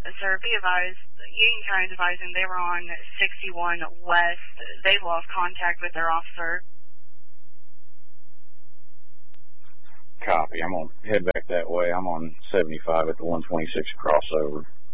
Sir, be advised, Union County is advising they were on 61 West. They've lost contact with their officer. Copy. I'm going to head back that way. I'm on 75 at the 126 crossover.